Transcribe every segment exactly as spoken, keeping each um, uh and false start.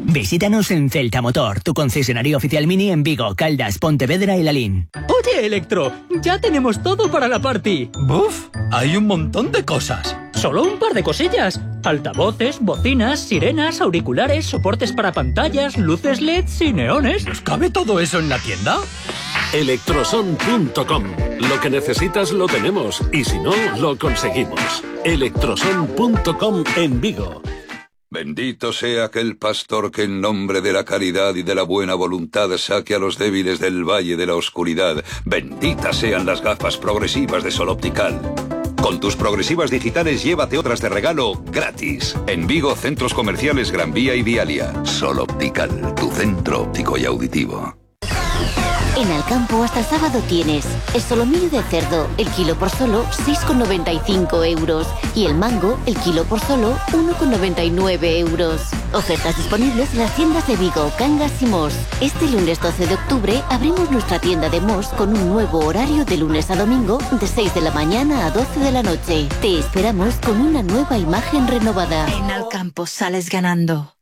Visítanos en Celta Motor, tu concesionario oficial Mini en Vigo, Caldas, Pontevedra y Lalín. Oye, Electro, ya tenemos todo para la party. ¡Buf! Hay un montón de cosas. Solo un par de cosillas. Altavoces, bocinas, sirenas, auriculares, soportes para pantallas, luces L E Ds y neones. ¿Nos cabe todo eso en la tienda? Electroson punto com. Lo que necesitas lo tenemos y si no, lo conseguimos. Electroson punto com en Vigo. Bendito sea aquel pastor que en nombre de la caridad y de la buena voluntad saque a los débiles del valle de la oscuridad. Benditas sean las gafas progresivas de Sol Optical. Con tus progresivas digitales llévate otras de regalo gratis. En Vigo, centros comerciales Gran Vía y Vialia. Sol Optical, tu centro óptico y auditivo. En Alcampo hasta el sábado tienes el solomillo de cerdo, el kilo por solo seis con noventa y cinco euros y el mango, el kilo por solo uno con noventa y nueve euros. Ofertas disponibles en las tiendas de Vigo, Cangas y Mos. Este lunes doce de octubre abrimos nuestra tienda de Mos con un nuevo horario de lunes a domingo de seis de la mañana a doce de la noche. Te esperamos con una nueva imagen renovada. En Alcampo sales ganando.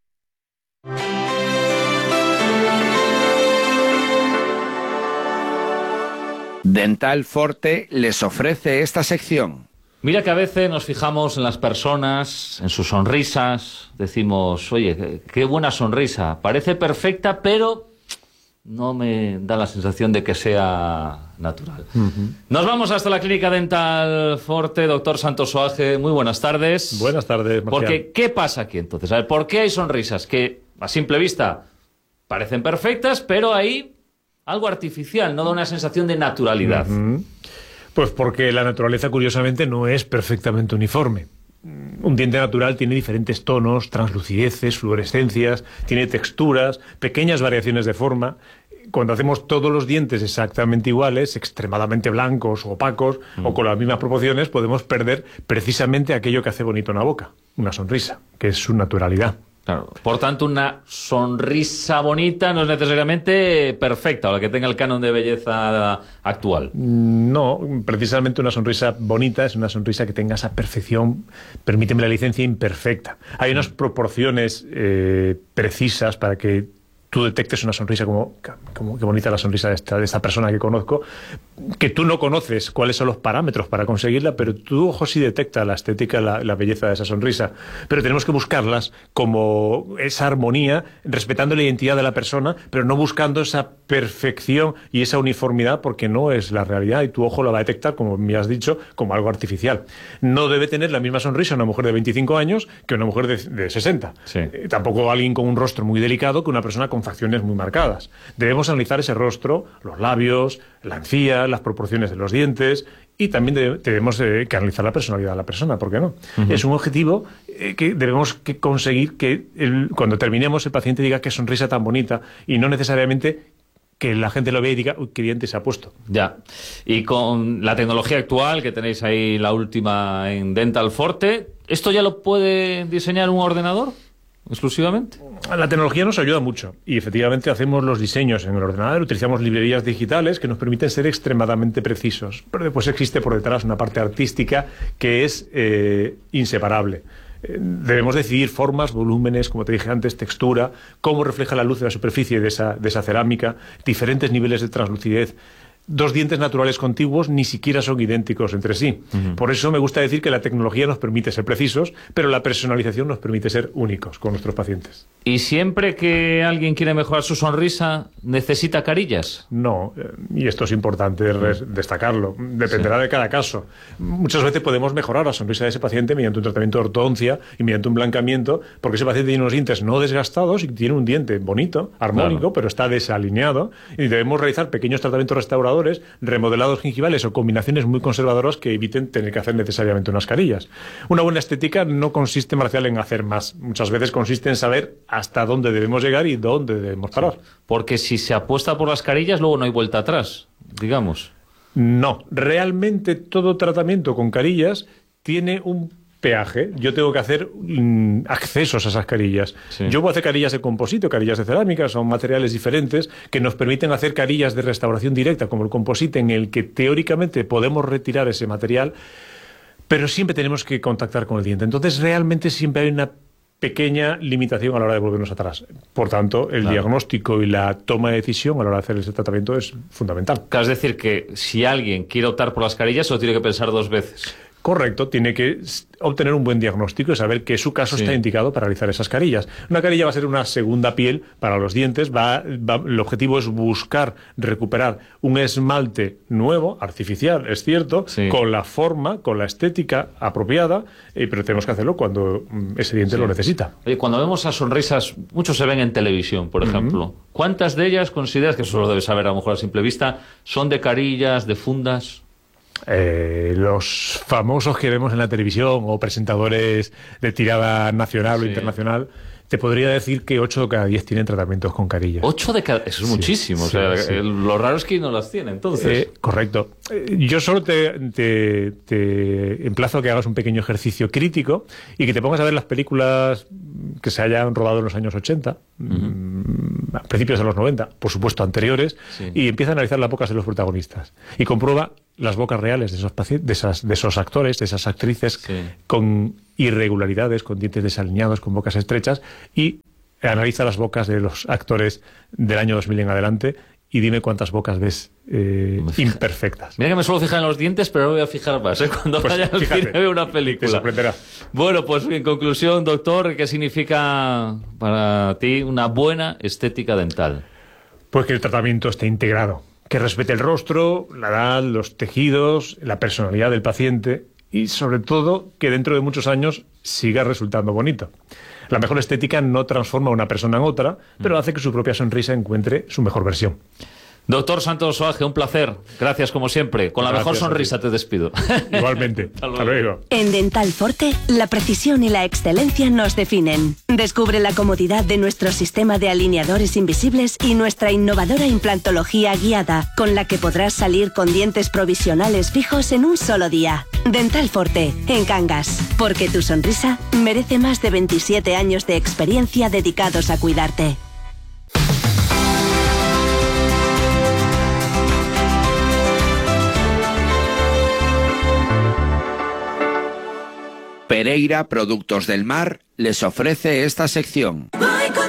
Dental Forte les ofrece esta sección. Mira que a veces nos fijamos en las personas, en sus sonrisas, decimos, oye, qué buena sonrisa, parece perfecta, pero no me da la sensación de que sea natural. Uh-huh. Nos vamos hasta la clínica Dental Forte, doctor Santos Soaje, muy buenas tardes. Buenas tardes, Marcial. Porque, ¿qué pasa aquí entonces? A ver, ¿por qué hay sonrisas que a simple vista parecen perfectas, pero hay algo artificial, no da una sensación de naturalidad? Uh-huh. Pues porque la naturaleza, curiosamente, no es perfectamente uniforme. Un diente natural tiene diferentes tonos, translucideces, fluorescencias, tiene texturas, pequeñas variaciones de forma. Cuando hacemos todos los dientes exactamente iguales, extremadamente blancos o opacos, uh-huh, o con las mismas proporciones, podemos perder precisamente aquello que hace bonito una boca, una sonrisa, que es su naturalidad. Claro. Por tanto, una sonrisa bonita no es necesariamente perfecta, o la que tenga el canon de belleza actual. No, precisamente una sonrisa bonita es una sonrisa que tenga esa perfección, permíteme la licencia, imperfecta. Hay unas proporciones eh, precisas para que tú detectes una sonrisa como, como qué bonita la sonrisa de esta, de esta persona que conozco, que tú no conoces cuáles son los parámetros para conseguirla, pero tu ojo sí detecta la estética, la, la belleza de esa sonrisa. Pero tenemos que buscarlas como esa armonía, respetando la identidad de la persona, pero no buscando esa perfección y esa uniformidad, porque no es la realidad y tu ojo la va a detectar, como me has dicho, como algo artificial. No debe tener la misma sonrisa una mujer de veinticinco años que una mujer de, de sesenta. Sí. Eh, tampoco alguien con un rostro muy delicado que una persona con facciones muy marcadas. Debemos analizar ese rostro, los labios, la encía, las proporciones de los dientes, y también de, debemos eh, que analizar la personalidad de la persona, ¿por qué no? Uh-huh. Es un objetivo eh, que debemos que conseguir que el, cuando terminemos el paciente diga qué sonrisa tan bonita, y no necesariamente que la gente lo vea y diga, uy, qué diente se ha puesto. Ya. Y con la tecnología actual, que tenéis ahí la última en Dental Forte, ¿esto ya lo puede diseñar un ordenador exclusivamente? La tecnología nos ayuda mucho y efectivamente hacemos los diseños en el ordenador, utilizamos librerías digitales que nos permiten ser extremadamente precisos, pero después existe por detrás una parte artística que es eh, inseparable. Eh, debemos decidir formas, volúmenes, como te dije antes, textura, cómo refleja la luz de la superficie de esa, de esa cerámica, diferentes niveles de translucidez. Dos dientes naturales contiguos ni siquiera son idénticos entre sí. Uh-huh. Por eso me gusta decir que la tecnología nos permite ser precisos, pero la personalización nos permite ser únicos con nuestros pacientes. ¿Y siempre que alguien quiere mejorar su sonrisa, necesita carillas? No, y esto es importante res- destacarlo. Dependerá sí. de cada caso. Muchas veces podemos mejorar la sonrisa de ese paciente mediante un tratamiento de ortodoncia y mediante un blancamiento, porque ese paciente tiene unos dientes no desgastados y tiene un diente bonito, armónico, claro, pero está desalineado, y debemos realizar pequeños tratamientos restauradores, remodelados gingivales o combinaciones muy conservadoras que eviten tener que hacer necesariamente unas carillas. Una buena estética no consiste, Marcial, en hacer más. Muchas veces consiste en saber hasta dónde debemos llegar y dónde debemos parar. Sí. Porque si se apuesta por las carillas, luego no hay vuelta atrás, digamos. No, realmente todo tratamiento con carillas tiene un peaje. Yo tengo que hacer mm, accesos a esas carillas. Sí. Yo puedo hacer carillas de composite, carillas de cerámica, son materiales diferentes que nos permiten hacer carillas de restauración directa, como el composite, en el que teóricamente podemos retirar ese material, pero siempre tenemos que contactar con el diente. Entonces realmente siempre hay una pequeña limitación a la hora de volvernos atrás. Por tanto, el claro. diagnóstico y la toma de decisión a la hora de hacer ese tratamiento es fundamental. Claro, es decir, que si alguien quiere optar por las carillas, lo tiene que pensar dos veces. Correcto, tiene que obtener un buen diagnóstico y saber que su caso sí. está indicado para realizar esas carillas. Una carilla va a ser una segunda piel para los dientes. Va, va, el objetivo es buscar recuperar un esmalte nuevo, artificial, es cierto, sí. con la forma, con la estética apropiada, eh, pero tenemos que hacerlo cuando ese diente sí. lo necesita. Oye, cuando vemos esas sonrisas, muchos se ven en televisión, por ejemplo. Uh-huh. ¿Cuántas de ellas consideras, que eso lo debes saber a lo mejor a simple vista, son de carillas, de fundas? Eh, los famosos que vemos en la televisión o presentadores de tirada nacional sí. o internacional, te podría decir que ocho de cada diez tienen tratamientos con carillas. ocho de cada... Eso es sí, muchísimo. Sí, o sea, sí. Lo raro es que no las tiene, entonces. Eh, correcto. Eh, yo solo te, te, te emplazo a que hagas un pequeño ejercicio crítico y que te pongas a ver las películas que se hayan rodado en los años ochenta, uh-huh. a principios de los noventa, por supuesto anteriores, sí. y empieza a analizar las bocas de los protagonistas. Y comprueba las bocas reales de esos, pacientes, de esas, de esos actores, de esas actrices, sí. con irregularidades, con dientes desalineados, con bocas estrechas, y analiza las bocas de los actores del año dos mil en adelante y dime cuántas bocas ves eh, imperfectas. Mira que me suelo fijar en los dientes, pero no me voy a fijar más, ¿eh? Cuando pues vaya al cine veo una película. Te sorprenderá. Bueno, pues en conclusión, doctor, ¿qué significa para ti una buena estética dental? Pues que el tratamiento esté integrado, que respete el rostro, la edad, los tejidos, la personalidad del paciente y, sobre todo, que dentro de muchos años siga resultando bonito. La mejor estética no transforma a una persona en otra, pero hace que su propia sonrisa encuentre su mejor versión. Doctor Santos Oage, un placer. Gracias, como siempre. Con la Gracias mejor sonrisa te despido. Igualmente. Hasta luego. Hasta luego. En Dental Forte, la precisión y la excelencia nos definen. Descubre la comodidad de nuestro sistema de alineadores invisibles y nuestra innovadora implantología guiada, con la que podrás salir con dientes provisionales fijos en un solo día. Dental Forte, en Cangas. Porque tu sonrisa merece más de veintisiete años de experiencia dedicados a cuidarte. Pereira Productos del Mar les ofrece esta sección.